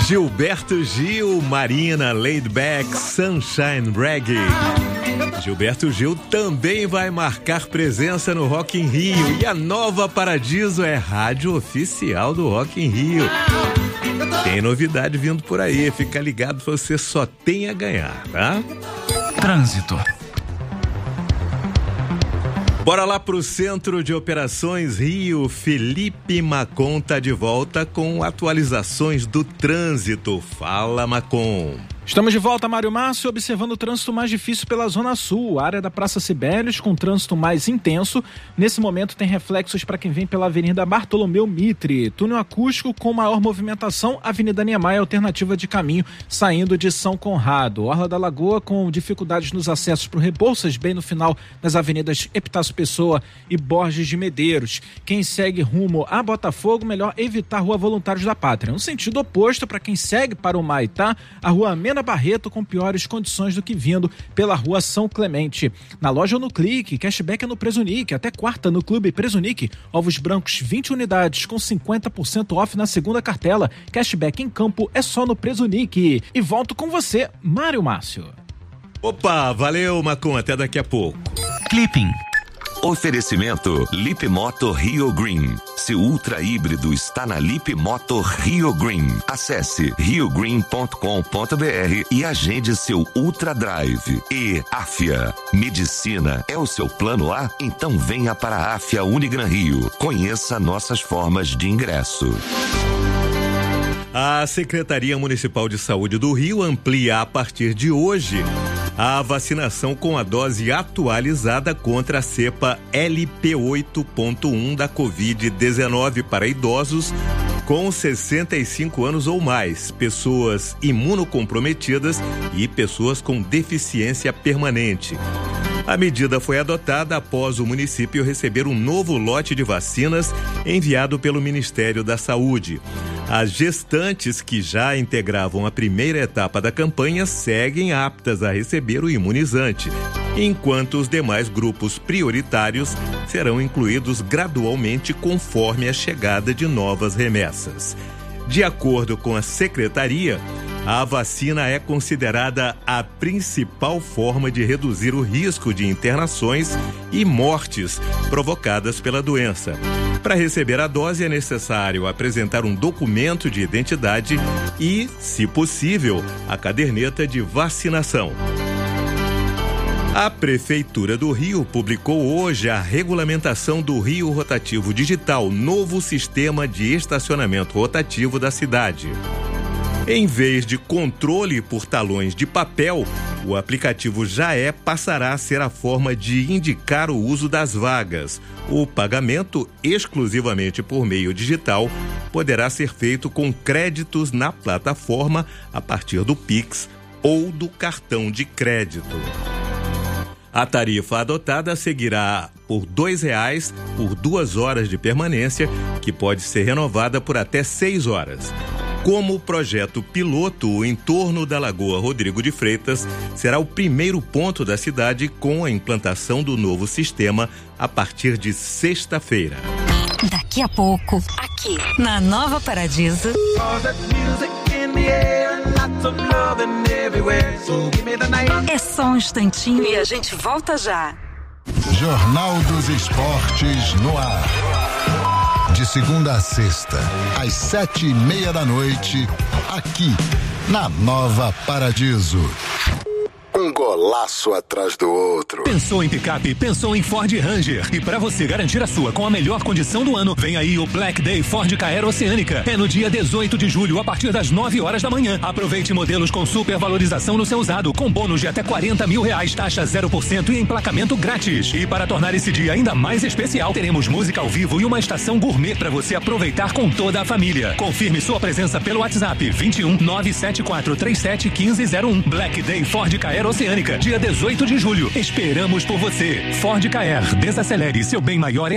Gilberto Gil, Marina, Laid Back, Sunshine Reggae. Gilberto Gil também vai marcar presença no Rock in Rio e a Nova Paradiso é rádio oficial do Rock in Rio. Tem novidade vindo por aí, fica ligado, você só tem a ganhar, tá? Trânsito. Bora lá pro Centro de Operações Rio. Felipe Macon tá de volta com atualizações do trânsito. Fala, Macon. Estamos de volta, Mário Márcio, observando o trânsito mais difícil pela Zona Sul, área da Praça Sibelius, com trânsito mais intenso. Nesse momento tem reflexos para quem vem pela Avenida Bartolomeu Mitre. Túnel acústico com maior movimentação, Avenida Niemeyer, alternativa de caminho, saindo de São Conrado. Orla da Lagoa com dificuldades nos acessos para o Rebouças, bem no final das avenidas Epitácio Pessoa e Borges de Medeiros. Quem segue rumo a Botafogo, melhor evitar a Rua Voluntários da Pátria. No sentido oposto, para quem segue para o Maitá, a Rua Mena Barreto com piores condições do que vindo pela Rua São Clemente. Na loja ou no Clique, cashback é no Presunic, até quarta no Clube Presunic. Ovos brancos 20 unidades com 50% off na segunda cartela. Cashback em campo é só no Presunic. E volto com você, Mário Márcio. Opa, valeu, Macon, até daqui a pouco. Clipping. Oferecimento Lip Moto Rio Green. Seu ultra híbrido está na Lip Moto Rio Green. Acesse riogreen.com.br e agende seu Ultra Drive. E Afia. Medicina é o seu plano A? Então venha para a Afia Unigran Rio. Conheça nossas formas de ingresso. A Secretaria Municipal de Saúde do Rio amplia a partir de hoje a vacinação com a dose atualizada contra a cepa LP8.1 da Covid-19 para idosos com 65 anos ou mais, pessoas imunocomprometidas e pessoas com deficiência permanente. A medida foi adotada após o município receber um novo lote de vacinas enviado pelo Ministério da Saúde. As gestantes que já integravam a primeira etapa da campanha seguem aptas a receber o imunizante, enquanto os demais grupos prioritários serão incluídos gradualmente conforme a chegada de novas remessas. De acordo com a Secretaria, a vacina é considerada a principal forma de reduzir o risco de internações e mortes provocadas pela doença. Para receber a dose é necessário apresentar um documento de identidade e, se possível, a caderneta de vacinação. A Prefeitura do Rio publicou hoje a regulamentação do Rio Rotativo Digital, novo sistema de estacionamento rotativo da cidade. Em vez de controle por talões de papel, o aplicativo Jaé passará a ser a forma de indicar o uso das vagas. O pagamento, exclusivamente por meio digital, poderá ser feito com créditos na plataforma a partir do Pix ou do cartão de crédito. A tarifa adotada seguirá por R$2 por 2 horas de permanência, que pode ser renovada por até 6 horas. Como projeto piloto, o entorno da Lagoa Rodrigo de Freitas será o primeiro ponto da cidade com a implantação do novo sistema a partir de sexta-feira. Daqui a pouco, aqui na Nova Paradiso. É só um instantinho e a gente volta já. Jornal dos Esportes no ar. De segunda a sexta, às 7:30 da noite, aqui na Nova Paradiso. Um golaço atrás do outro. Pensou em picape? Pensou em Ford Ranger. E para você garantir a sua com a melhor condição do ano, vem aí o Black Day Ford Ka Oceânica. É no dia 18 de julho, a partir das 9 horas da manhã. Aproveite modelos com super valorização no seu usado, com bônus de até R$40 mil, taxa 0% e emplacamento grátis. E para tornar esse dia ainda mais especial, teremos música ao vivo e uma estação gourmet para você aproveitar com toda a família. Confirme sua presença pelo WhatsApp 21 974 37 1501. Black Day Ford Ka Oceânica, dia 18 de julho. Esperamos por você. Ford Ka, desacelere, seu bem maior é